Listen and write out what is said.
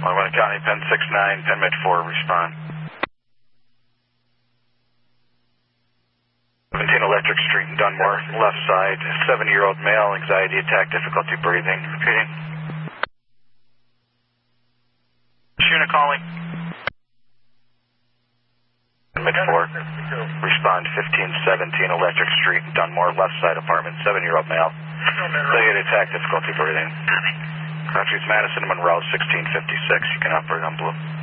Longmont County, Penn 6-9, Penn Med 4, respond. 17 Electric Street in Dunmore, left side, 70-year-old male, anxiety attack, difficulty breathing. Repeating. Shuna calling. Mid 4. Respond 1517 Electric Street, Dunmore, left side apartment, 7-year-old male. Anxiety attack, difficulty breathing. Country's Madison, Monroe, 1656. You can operate on blue.